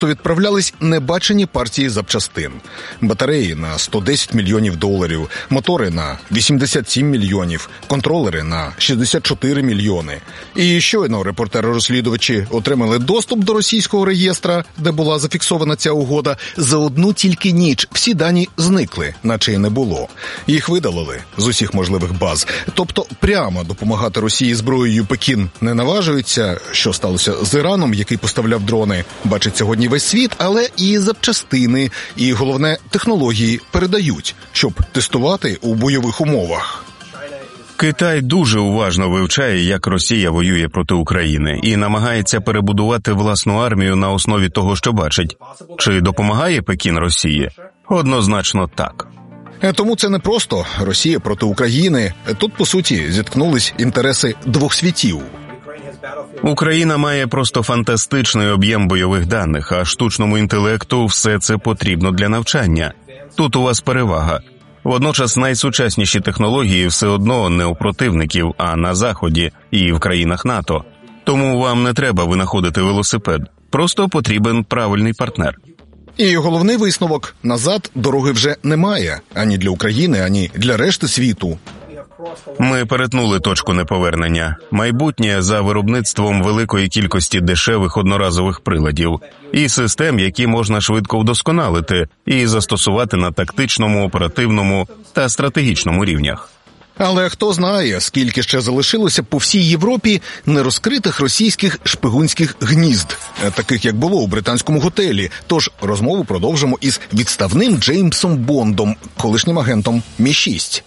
то відправлялись небачені партії запчастин. Батареї на $110 мільйонів, мотори на 87 мільйонів, контролери на 64 мільйони. І щойно репортери-розслідувачі отримали доступ до російського реєстра, де була зафіксована ця угода, за одну тільки ніч всі дані зникли, наче й не було. Їх видалили з усіх можливих баз. Тобто прямо допомагати Росії зброєю Пекін не наважується. Що сталося з Іраном, який поставляв дрони, бачить сьогодні весь світ, але і запчастини, і, головне, технології передають, щоб тестувати у бойових умовах. Китай дуже уважно вивчає, як Росія воює проти України і намагається перебудувати власну армію на основі того, що бачить. Чи допомагає Пекін Росії? Однозначно так. Тому це не просто Росія проти України. Тут, по суті, зіткнулись інтереси двох світів. Україна має просто фантастичний об'єм бойових даних, а штучному інтелекту все це потрібно для навчання. Тут у вас перевага. Водночас найсучасніші технології все одно не у противників, а на Заході і в країнах НАТО. Тому вам не треба винаходити велосипед. Просто потрібен правильний партнер. І головний висновок – назад дороги вже немає. Ані для України, ані для решти світу. Ми перетнули точку неповернення. Майбутнє за виробництвом великої кількості дешевих одноразових приладів і систем, які можна швидко вдосконалити і застосувати на тактичному, оперативному та стратегічному рівнях. Але хто знає, скільки ще залишилося по всій Європі нерозкритих російських шпигунських гнізд, таких як було у британському готелі. Тож розмову продовжимо із відставним Джеймсом Бондом, колишнім агентом Мі-6.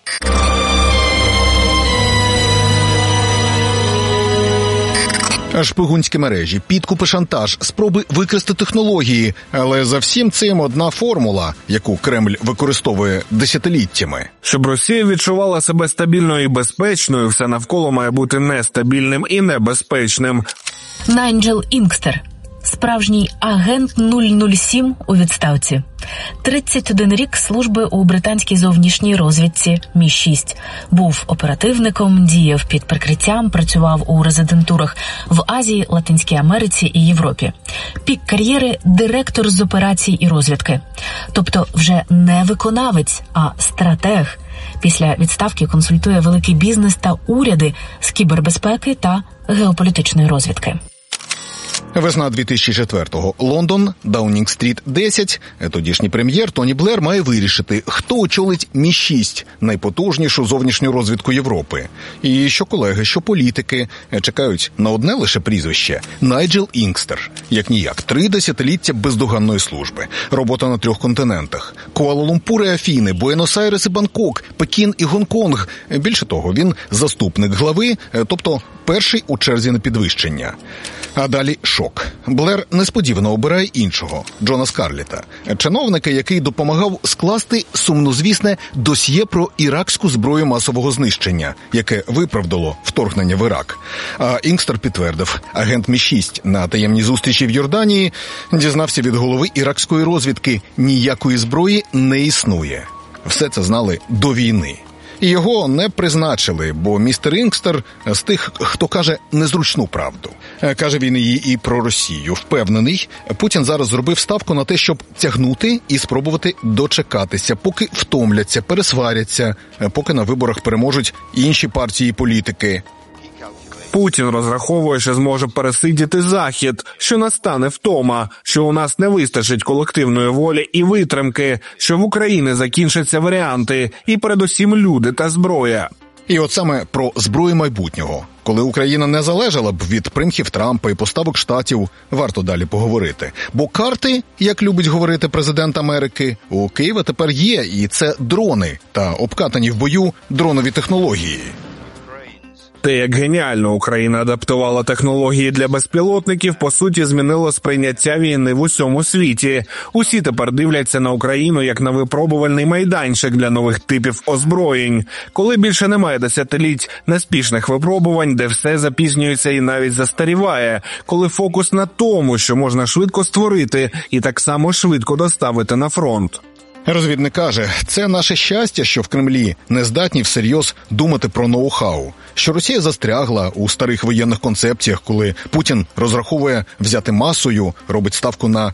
Шпигунські мережі, підкупи, шантаж, спроби викрасти технології. Але за всім цим одна формула, яку Кремль використовує десятиліттями. Щоб Росія відчувала себе стабільною і безпечною, все навколо має бути нестабільним і небезпечним. Найджел Інгстер. Справжній агент 007 у відставці. 31 рік служби у британській зовнішній розвідці Мі-6. Був оперативником, діяв під прикриттям, працював у резидентурах в Азії, Латинській Америці і Європі. Пік кар'єри – директор з операцій і розвідки. Тобто вже не виконавець, а стратег. Після відставки консультує великий бізнес та уряди з кібербезпеки та геополітичної розвідки. Весна 2004-го. Лондон, Даунінг-стріт 10. Тодішній прем'єр Тоні Блер має вирішити, хто очолить Мі-6, найпотужнішу зовнішню розвідку Європи. І що колеги, що політики чекають на одне лише прізвище – Найджел Інгстер. Як-ніяк, 3 десятиліття бездоганної служби. Робота на 3 континентах. Куала-Лумпур і Афіни, Буенос-Айрес і Бангкок, Пекін і Гонконг. Більше того, він заступник глави, тобто перший у черзі на підвищення. А далі шок. Блер несподівано обирає іншого – Джона Скарлета. Чиновника, який допомагав скласти сумнозвісне досьє про іракську зброю масового знищення, яке виправдало вторгнення в Ірак. А Інгстер підтвердив, агент Мі-6 на таємній зустрічі в Йорданії дізнався від голови іракської розвідки – ніякої зброї не існує. Все це знали до війни. І його не призначили, бо містер Інгстер з тих, хто каже незручну правду. Каже він її і про Росію. Впевнений, Путін зараз зробив ставку на те, щоб тягнути і спробувати дочекатися, поки втомляться, пересваряться, поки на виборах переможуть інші партії і політики. Путін розраховує, що зможе пересидіти Захід, що настане втома, що у нас не вистачить колективної волі і витримки, що в Україні закінчаться варіанти і передусім люди та зброя. І от саме про зброю майбутнього. Коли Україна не залежала б від примхів Трампа і поставок Штатів, варто далі поговорити. Бо карти, як любить говорити президент Америки, у Києва тепер є, і це дрони та обкатані в бою дронові технології. Те, як геніально Україна адаптувала технології для безпілотників, по суті, змінило сприйняття війни в усьому світі. Усі тепер дивляться на Україну як на випробувальний майданчик для нових типів озброєнь. Коли більше немає десятиліть неспішних випробувань, де все запізнюється і навіть застаріває. Коли фокус на тому, що можна швидко створити і так само швидко доставити на фронт. Розвідник каже, це наше щастя, що в Кремлі не здатні всерйоз думати про ноу-хау, що Росія застрягла у старих воєнних концепціях, коли Путін розраховує взяти масою, робить ставку на